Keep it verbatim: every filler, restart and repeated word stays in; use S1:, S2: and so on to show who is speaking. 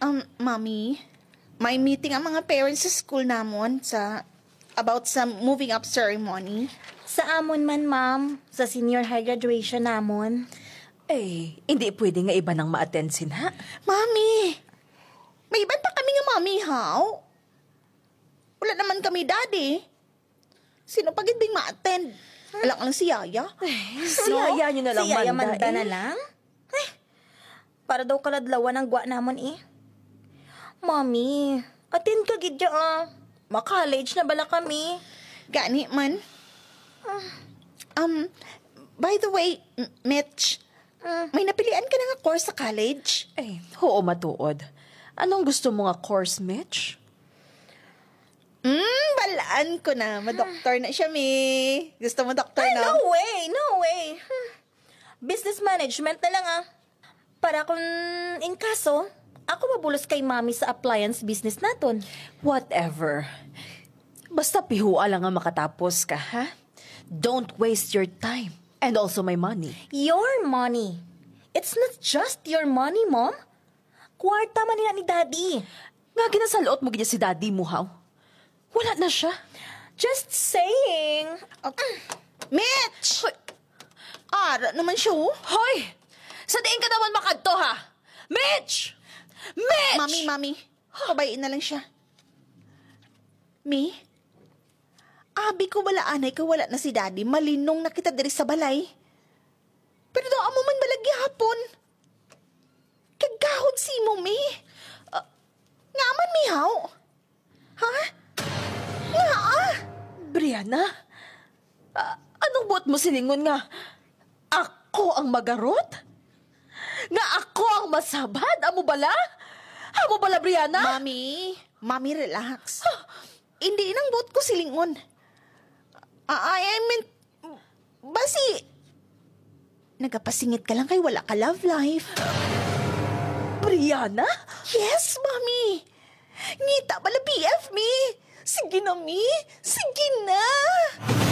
S1: Um, Mommy, may meeting ang mga parents sa school namon sa about sa moving up ceremony.
S2: Sa amon man, ma'am. Sa senior high graduation namon.
S3: Eh, hindi pwede nga iba nang ma-attend sinha.
S1: Mommy, may iban pa kami nga mommy, how? Wala naman kami daddy. Sino pagit bing ma-attend? Alang lang si Yaya.
S3: Si Yaya nyo na lang
S2: Si Yaya
S3: manda,
S2: Manda
S3: eh.
S2: na lang? Eh, para daw kaladlawan ang gwa namon eh. Mami, attend ka gidya ah. Ma-college na bala kami.
S1: Gani man. Um, by the way, M- Mitch, may napilian ka na nga course sa college?
S3: Eh, oo matuod. Anong gusto mo nga course, Mitch?
S1: Hmm, balaan ko na. Ma-doktor na siya, mi. Gusto mo doktor
S2: Ay,
S1: na?
S2: no way, no way. Hmm. Business management na lang ah. Para kung in kaso, ako mabulos kay mami sa appliance business naton.
S3: Whatever. Basta pihua lang nga makatapos ka, ha? Don't waste your time. And also my money.
S2: Your money. It's not just your money, mom. Kwarta man nila ni daddy.
S3: Nga ginasaluot mo gina si daddy mo, haw? Wala na siya.
S2: Just saying.
S1: Mitch! Ara naman siya, oh.
S3: Hoy! Sa diin ka naman makadto, ha? Mitch! Mitch!
S1: Mami, mami. Pabayin na lang siya. Mi? Abi ko wala anay ka wala na si daddy. Malinong na kita diri sa balay. Pero daw amo man balagi hapon. Kagahod si mo, mi. Uh, nga man, mi, haw. Ha? Nga, ah.
S3: Brianna? Ah, anong buot mo silingon nga? Ako ang magarot? Nga ako ang masabad? Amo bala? Amo bala, Brianna?
S1: Mami, mami, relax. Hindi nang buot ko silingon. Ah, I mean, basi, nagapasingit ka lang kay wala ka love life.
S3: Brianna?
S1: Yes, mami. Ngita pala B F, mi. Sige na, mi. Sige na.